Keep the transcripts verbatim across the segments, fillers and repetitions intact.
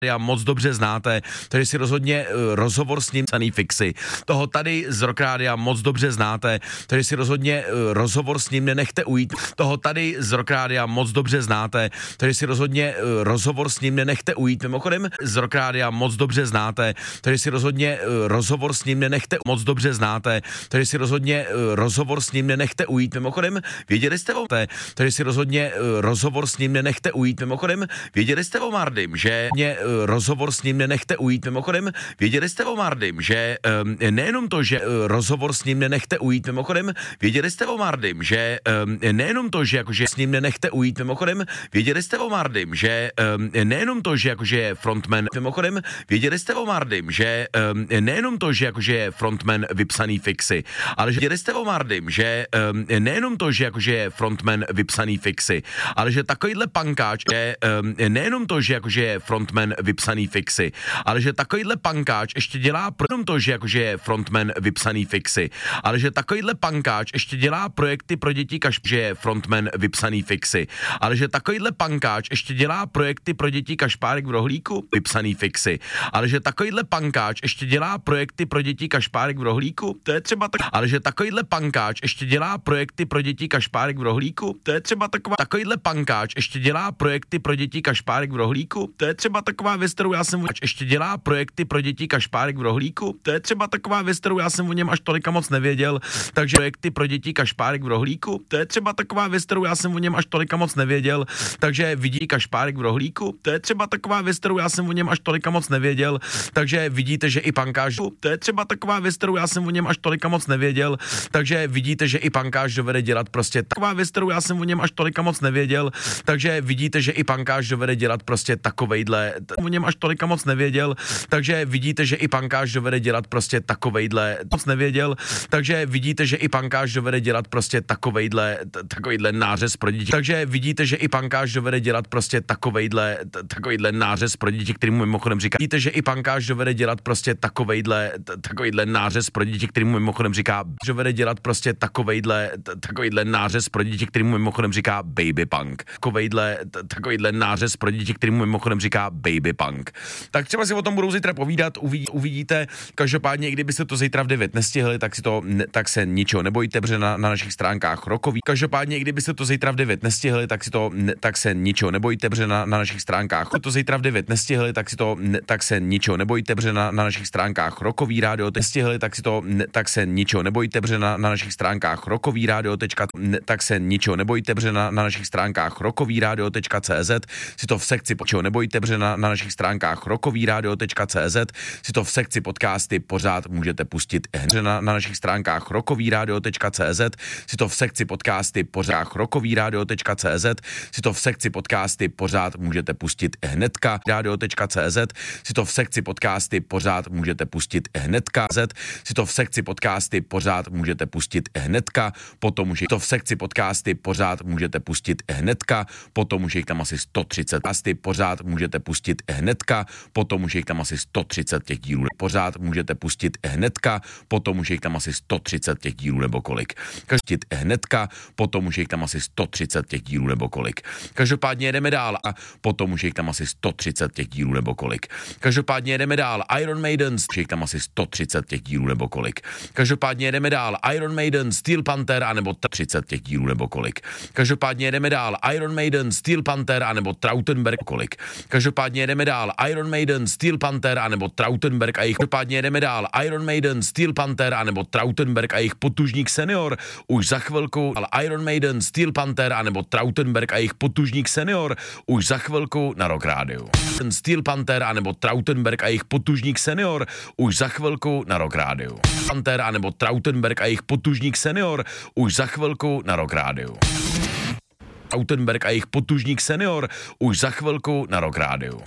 a moc dobře znáte, takže si rozhodně uh, rozhovor s ním psaný fixy. Toho tady z Rock Rádia moc dobře znáte, takže si rozhodně uh, rozhovor s ním nenechte ujít. Toho tady z Rock Rádia moc dobře znáte, takže si rozhodně uh, rozhovor s ním nenechte ujít. Mimochodem z Rock Rádia moc dobře znáte, takže si rozhodně uh, rozhovor s ním nenechte moc dobře znáte, takže si rozhodně uh, rozhovor s ním nenechte ujít. Mimochodem, věděli jste o té, takže si rozhodně uh, rozhovor s ním nenechte ujít. Mimochodem, věděli jste o Mardym, že mě rozhovor s ním nenechte ujít. Mimochodem, věděli jste o Mardym, že um, nejenom to, že uh, rozhovor s ním nenechte ujít. Mimochodem, věděli jste o Mardym, že um, nejenom to, že jakože s ním nenechte ujít. Mimochodem, věděli jste o Mardym, že um, nejenom to, že jakože je frontman. Mimochodem, věděli jste o Mardym, že um, nejenom to, že jakože je frontman vypsaný fixy, ale že věděli jste o Mardym, že um, nejenom to, že jakože je frontman vypsaný fixy, ale že takovýhle pankáč je um, nejenom to, že jakože je frontman vypsaný fixy, ale že takovýhle pankáč ještě dělá pro jenom to, že jakože je frontman vypsaný fixy, ale že takovýhle pankáč ještě dělá projekty pro děti, kaž že je frontman vypsaný fixy, ale že takovýhle pankáč ještě dělá projekty pro děti Kašpárek v rohlíku vypsaný fixy, ale že takovýhle pankáč ještě dělá projekty pro děti Kašpárek v rohlíku, to je třeba tak, ale že takovýhle pankáč ještě dělá projekty pro děti Kašpárek v rohlíku, to je třeba taková, takovýhle pankáč ještě dělá projekty pro děti Kašpárek v rohlíku, to je třeba taková věc, kterou já jsem ještě dělá projekty pro děti Kašpárek v rohlíku, to je třeba taková věc, kterou já jsem o něm až tolika moc nevěděl, takže projekty pro děti Kašpárek v rohlíku, to je třeba taková věc, kterou já jsem o něm až tolika moc nevěděl, takže vidí Kašpárek v rohlíku, to je třeba taková věc, kterou já jsem o něm až tolika moc nevěděl, takže vidíte, že i pankáč, to je třeba taková věc, kterou já jsem o něm až tolika moc nevěděl, takže vidíte, že i pankáč dovede dělat prostě taková věc, kterou já jsem o něm až tolika moc nevěděl, takže vidíte, že i pankáč dovede dělat prostě takovejhle, o něm až tolika moc nevěděl, takže vidíte, že i pankáč dovede dělat prostě takovejhle, moc nevěděl, takže vidíte, že i pankáč dovede dělat prostě takovejhle, takovejhle nářez pro děti, takže vidíte, že i pankáč dovede dělat prostě takovejhle, takovejhle nářez pro děti, kterým mimochodem říká, vidíte, že i pankáč dovede dělat prostě takovejhle, takovejhle nářez pro děti, kterým mimochodem říká, dovede dělat prostě takovejhle, takovejhle nářez pro děti, kterým mimochodem říká baby punk, takovejhle, takovejhle nářez pro děti, kterým mimochodem říká baby punk. Tak třeba si o tom budou zítra povídat, uvidí, uvidíte. Každopádně, kdybyste to zítra v devět nestihli, tak si to, ne, tak se ničeho nebojte, protože na, na našich stránkách Rokový. Každopádně, kdybyste to zítra v devět nestihli, tak si to, ne, tak se ničeho nebojte, protože na, na našich stránkách to zítra v devět nestihli, tak si to, ne, tak se ničeho nebojte, protože na, na našich stránkách Rokový rádio nestihli, tak si to, ne, tak se ničeho nebojte, protože na, na našich stránkách Rokový rádio tečka ne, tak se ničeho nebojte, protože na, na našich stránkách rokový rádio tečka cé zet si to v sekci počeho nebojte, protože na, na našich stránkách rokový rádio tečka cé zet si to v sekci podcasty pořád můžete pustit hned. Na, na našich stránkách rokový rádio tečka cé zet si to v sekci podcasty pořád rokový rádio tečka cé zet si to v sekci podcasty pořád můžete pustit hnedka. rádio tečka cé zet si to v sekci podcasty pořád můžete pustit hnedka. Z si to v sekci podcasty pořád můžete pustit hnedka. Potom už je to v sekci podcasty pořád můžete pustit hnedka. Potom už je tam asi sto třicet podcasty pořád můžete pustit hnedka. Potom už je tam asi sto třicet těch dílů. Pořád můžete pustit hnedka. Potom už je tam asi sto třicet těch dílů nebo kolik. Každý hnedka. Potom už je tam asi sto třicet těch dílů nebo kolik. Každopádně jedeme dál a potom už je tam asi sto třicet těch dílů nebo kolik. Každopádně jedeme dál. Iron Maiden, je tam asi sto třicet těch dílů nebo kolik. Každopádně jedeme dál. Iron Maiden, Steel Panther a nebo třicet těch dílů nebo kolik. Každopádně jedeme dál. Iron Maiden, Steel Panther a nebo Trautenberg kolik. Každopádně jedeme dál. Iron Maiden, Steel Panther a nebo Trautenberg a jejich každopádně jedeme dál. Iron Maiden, Steel Panther a nebo Trautenberg a jejich potužník senior už za chvilku, ale Iron Maiden, Steel Panther a nebo Trautenberg a jejich potužník senior už za chvilku na Rock Rádiu. Steel Panther a nebo Trautenberg a jejich potužník senior už za chvilku na Rock Rádiu. Panther a nebo Trautenberg a jejich potužník senior už za chvilku na Rock Rádiu. Trautenberg a jejich potužník senior už za chvilku na Rock Rádiu.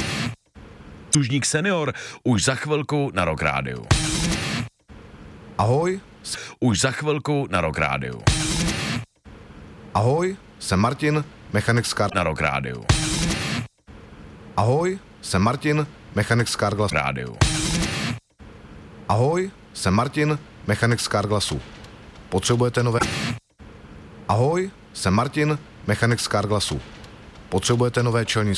Potužník senior už za chvilku na Rock Rádiu. Ahoj. Už za chvilku na Rock Rádiu. Ahoj, jsem Martin, mechanik z Kar... Na Rock Rádiu. Ahoj, jsem Martin, mechanik z Carglass Rádiu. Ahoj, jsem Martin, mechanik z Carglassu. Potřebujete nové... Ahoj, jsem Martin, mechanik z Carglassu. Potřebujete nové čelní